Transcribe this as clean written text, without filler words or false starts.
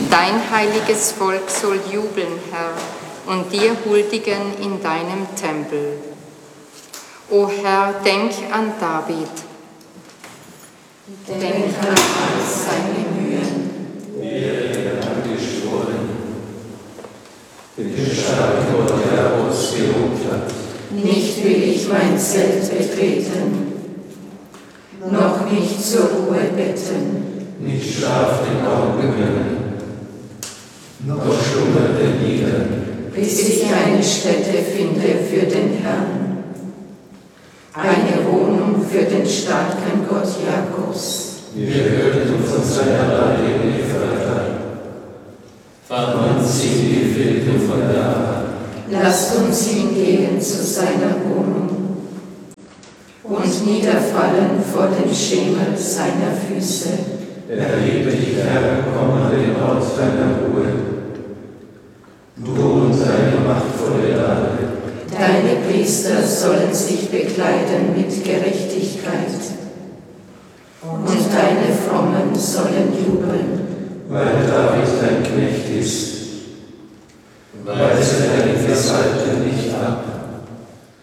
Dein heiliges Volk soll jubeln, Herr, und dir huldigen in deinem Tempel. O Herr, denk an David. Denk an all seine Mühen. Wie er angeschworen, den starken Gott Jakobs gelobt hat. Nicht will ich mein Zelt betreten, noch mich zur Ruhe betten, nicht Schlaf den Augen gönnen, noch schlummerte nieder, bis ich eine Stätte finde für den Herrn, eine Wohnung für den starken Gott Jakobs. Wir hörten von seiner Lage in Ephrata, man zieht die Wilde von da. Lasst uns hingehen zu seiner Wohnung und niederfallen vor dem Schemel seiner Füße. Erhebe dich, Herr, komm an den Ort deiner Ruhe, du und deine machtvolle Lage. Deine Priester sollen sich bekleiden mit Gerechtigkeit und deine Frommen sollen jubeln. Weil David dein Knecht ist,